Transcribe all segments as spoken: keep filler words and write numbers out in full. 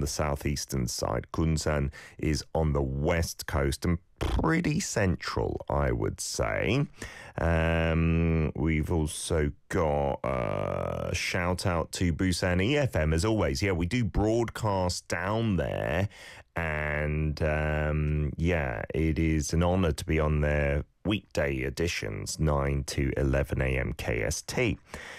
the southeastern side. Kunsan is on the west coast and pretty central, I would say. Um, we've also got a shout out to Busan E F M as always. Yeah, we do broadcast down there, and um, yeah, it is an honor to be on their weekday editions, nine to eleven a.m. K S T.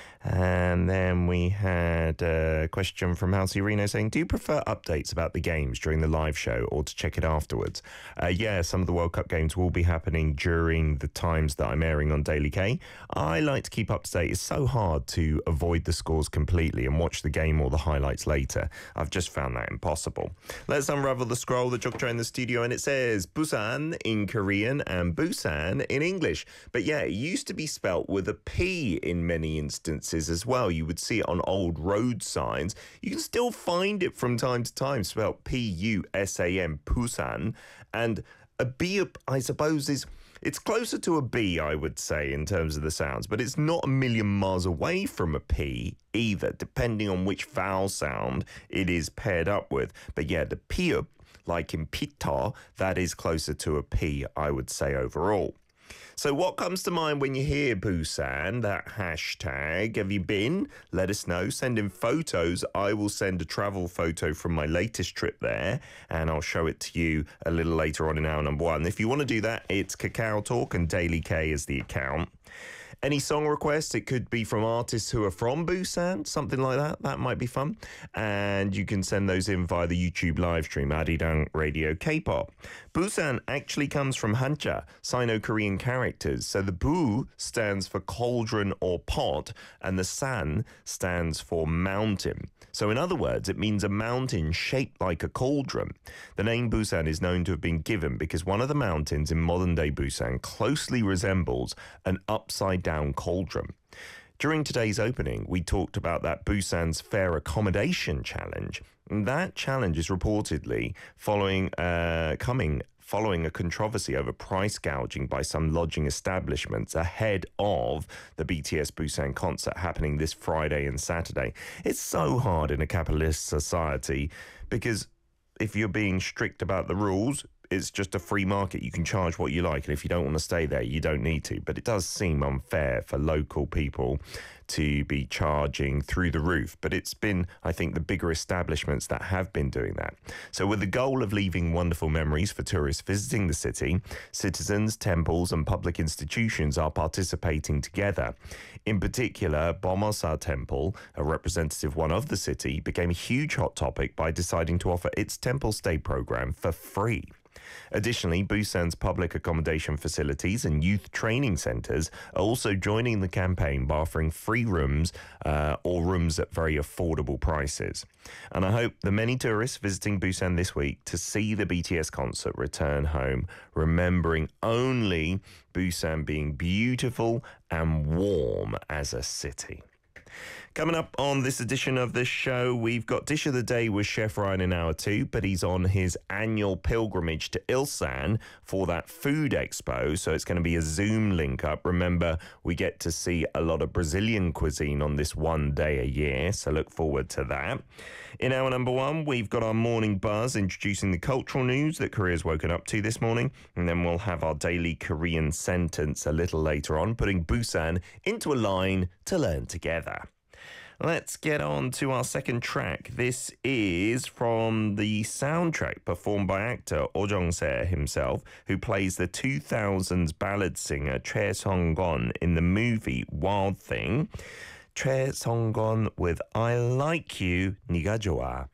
And then we had a question from Halsey Reno saying, do you prefer updates about the games during the live show or to check it afterwards? Uh, yeah, some of the World Cup games will be happening during the times that I'm airing on Daily K. I like to keep up to date. It's so hard to avoid the scores completely and watch the game or the highlights later. I've just found that impossible. Let's unravel the scroll, the Jokjo in the studio, and it says Busan in Korean and Busan in English. But yeah, it used to be spelt with a P in many instances as well. You would see it on old road signs. You can still find it from time to time, spelled P U S A N, Busan. And a B, I suppose, is it's closer to a B, I would say, in terms of the sounds, but it's not a million miles away from a P either, depending on which vowel sound it is paired up with. But yeah, the P, like in pita, that is closer to a P, I would say, overall. So what comes to mind when you hear Busan, that hashtag? Have you been? Let us know. Send in photos. I will send a travel photo from my latest trip there, and I'll show it to you a little later on in hour number one. If you want to do that, it's Kakao Talk and Daily K is the account. Any song requests, it could be from artists who are from Busan, something like that. That might be fun. And you can send those in via the YouTube live stream, Arirang Radio K-pop. Busan actually comes from Hanja, Sino-Korean characters. So the Bu stands for cauldron or pot, and the San stands for mountain. So in other words, it means a mountain shaped like a cauldron. The name Busan is known to have been given because one of the mountains in modern-day Busan closely resembles an upside-down cauldron. During today's opening, we talked about that Busan's Fair Accommodation Challenge. And that challenge is reportedly following, uh, coming following a controversy over price gouging by some lodging establishments ahead of the B T S Busan concert happening this Friday and Saturday. It's so hard in a capitalist society because if you're being strict about the rules, it's just a free market. You can charge what you like, and if you don't want to stay there, you don't need to. But it does seem unfair for local people to be charging through the roof. But it's been, I think, the bigger establishments that have been doing that. So with the goal of leaving wonderful memories for tourists visiting the city, citizens, temples and public institutions are participating together. In particular, Bomosa Temple, a representative one of the city, became a huge hot topic by deciding to offer its temple stay program for free. Additionally, Busan's public accommodation facilities and youth training centres are also joining the campaign by offering free rooms uh, or rooms at very affordable prices. And I hope the many tourists visiting Busan this week to see the B T S concert return home, remembering only Busan being beautiful and warm as a city. Coming up on this edition of the show, we've got Dish of the Day with Chef Ryan in hour two, but he's on his annual pilgrimage to Ilsan for that food expo, so it's going to be a Zoom link up. Remember, we get to see a lot of Brazilian cuisine on this one day a year, so look forward to that. In hour number one, we've got our morning buzz introducing the cultural news that Korea's woken up to this morning, and then we'll have our daily Korean sentence a little later on, putting Busan into a line to learn together. Let's get on to our second track. This is from the soundtrack performed by actor Oh Jung-se himself, who plays the two thousands ballad singer Choi Sung-gon in the movie Wild Thing. Choi Sung-gon with I Like You, 네가 좋아.